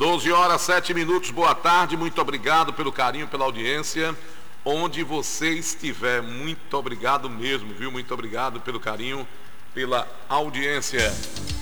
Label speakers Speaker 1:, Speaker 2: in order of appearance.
Speaker 1: 12 horas 7 minutos, boa tarde, muito obrigado pelo carinho, pela audiência, onde você estiver, muito obrigado mesmo, viu? Muito obrigado pelo carinho, pela audiência.